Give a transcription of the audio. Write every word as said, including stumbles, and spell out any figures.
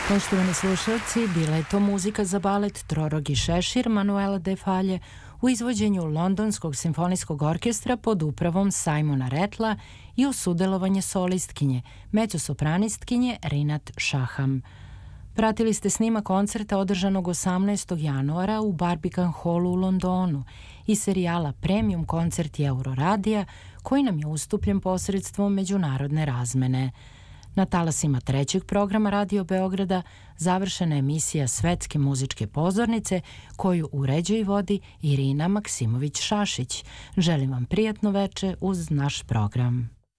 Poštovani slušalci, bila je to muzika za balet Trorogi šešir Manuela de Falje u izvođenju Londonskog simfonijskog orkestra pod upravom Simona Rattla i uz sudelovanje solistkinje, mecosopranistkinje Rinat Shaham. Pratili ste snima koncerta održanog osamnaestog januara u Barbican Hallu u Londonu i serijala Premium koncerti Euroradija koji nam je ustupljen posredstvom međunarodne razmene. Na talasima trećeg programa Radio Beograda završena emisija Svetske muzičke pozornice koju uređuje i vodi Irina Maksimović-Šašić. Želim vam prijatno veče uz naš program.